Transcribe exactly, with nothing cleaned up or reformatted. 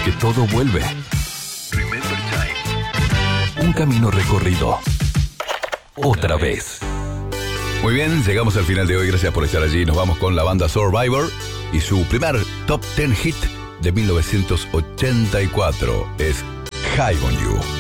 que todo vuelve. Remember Time. Un camino recorrido. Otra vez. Muy bien, llegamos al final de hoy. Gracias por estar allí. Nos vamos con la banda Survivor y su primer Top diez hit de mil novecientos ochenta y cuatro es High on You.